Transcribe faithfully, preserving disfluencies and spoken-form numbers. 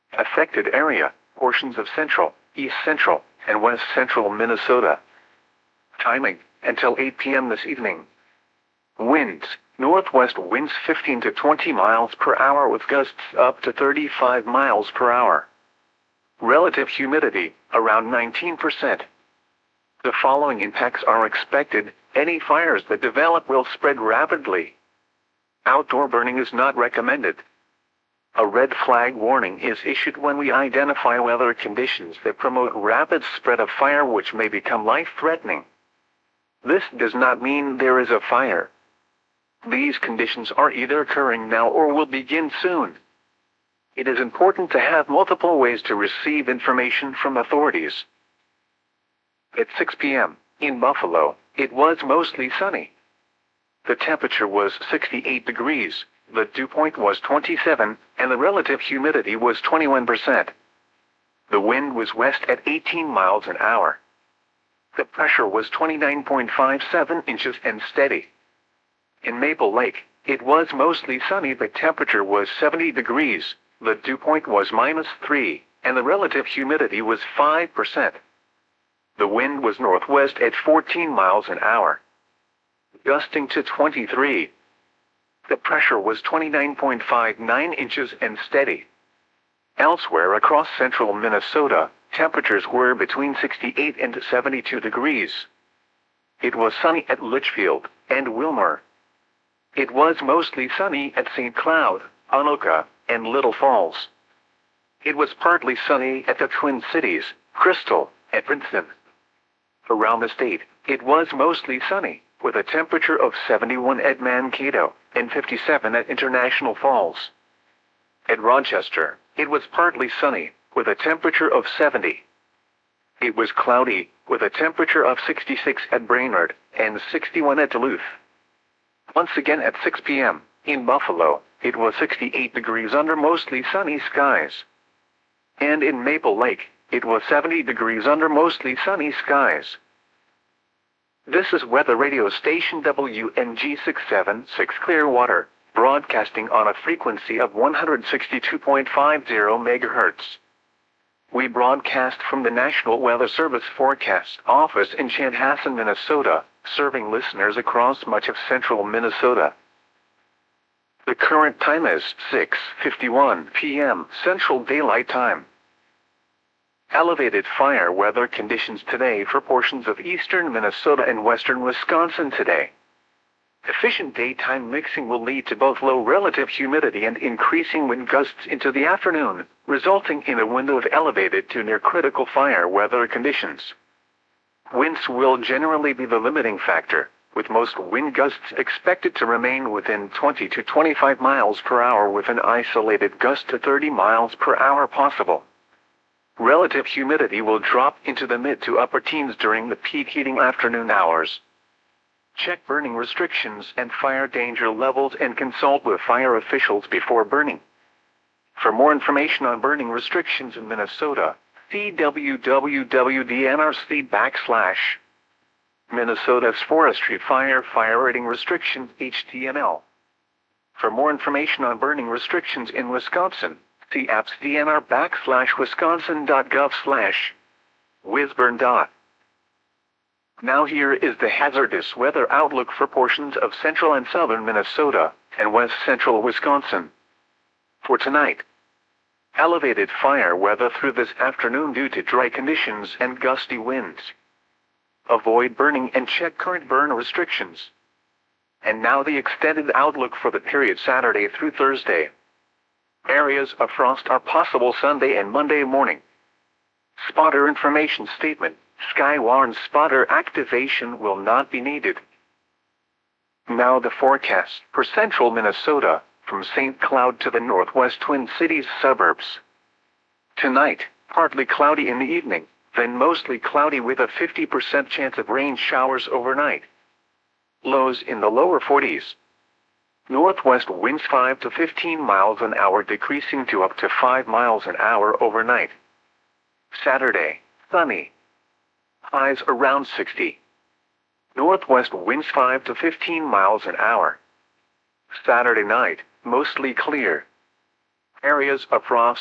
Affected area, portions of central, east central, and west central Minnesota. Timing, until eight p m this evening. Winds, northwest winds fifteen to twenty miles per hour with gusts up to thirty-five miles per hour. Relative humidity, around nineteen percent. The following impacts are expected. Any fires that develop will spread rapidly. Outdoor burning is not recommended. A red flag warning is issued when we identify weather conditions that promote rapid spread of fire which may become life-threatening. This does not mean there is a fire. These conditions are either occurring now or will begin soon. It is important to have multiple ways to receive information from authorities. At six p m in Buffalo, it was mostly sunny. The temperature was sixty-eight degrees, the dew point was twenty-seven, and the relative humidity was twenty-one percent. The wind was west at eighteen miles an hour. The pressure was twenty-nine point five seven inches and steady. In Maple Lake, it was mostly sunny. The temperature was seventy degrees, the dew point was minus three, and the relative humidity was five percent. The wind was northwest at fourteen miles an hour, gusting to twenty-three. The pressure was twenty-nine point five nine inches and steady. Elsewhere across central Minnesota, temperatures were between sixty-eight and seventy-two degrees. It was sunny at Litchfield and Wilmer. It was mostly sunny at Saint Cloud, Anoka, and Little Falls. It was partly sunny at the Twin Cities, Crystal, and Princeton. Around the state, it was mostly sunny, with a temperature of seventy-one at Mankato and fifty-seven at International Falls. At Rochester, it was partly sunny, with a temperature of seventy. It was cloudy, with a temperature of sixty-six at Brainerd and sixty-one at Duluth. Once again at six p m in Buffalo, it was sixty-eight degrees under mostly sunny skies. And in Maple Lake, it was seventy degrees under mostly sunny skies. This is weather radio station W N G six seven six Clearwater, broadcasting on a frequency of one hundred sixty-two point five zero megahertz. We broadcast from the National Weather Service Forecast Office in Chanhassen, Minnesota, serving listeners across much of central Minnesota. The current time is six fifty-one p m Central Daylight Time. Elevated fire weather conditions today for portions of eastern Minnesota and western Wisconsin today. Efficient daytime mixing will lead to both low relative humidity and increasing wind gusts into the afternoon, resulting in a window of elevated to near critical fire weather conditions. Winds will generally be the limiting factor, with most wind gusts expected to remain within twenty to twenty-five miles per hour with an isolated gust to thirty miles per hour possible. Relative humidity will drop into the mid to upper teens during the peak heating afternoon hours. Check burning restrictions and fire danger levels and consult with fire officials before burning. For more information on burning restrictions in Minnesota, see w w w dot d n r c backslash Minnesota's Forestry Fire Fire Rating Restrictions H T M L. For more information on burning restrictions in Wisconsin, see appsdnr backslash wisconsin.gov slash whizburn dot. Now here is the hazardous weather outlook for portions of central and southern Minnesota and west central Wisconsin. For tonight, elevated fire weather through this afternoon due to dry conditions and gusty winds. Avoid burning and check current burn restrictions. And now the extended outlook for the period Saturday through Thursday. Areas of frost are possible Sunday and Monday morning. Spotter information statement. Skywarn spotter activation will not be needed. Now the forecast for central Minnesota, from Saint Cloud to the northwest Twin Cities suburbs. Tonight, partly cloudy in the evening, then mostly cloudy with a fifty percent chance of rain showers overnight. Lows in the lower forties. Northwest winds five to fifteen miles an hour decreasing to up to five miles an hour overnight. Saturday, sunny. Highs around sixty. Northwest winds five to fifteen miles an hour. Saturday night, mostly clear. Areas of frost